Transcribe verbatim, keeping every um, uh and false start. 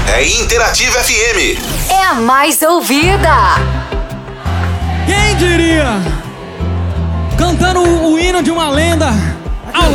é Interativa F M. É a mais ouvida. Quem diria? Cantando o, o hino de uma lenda.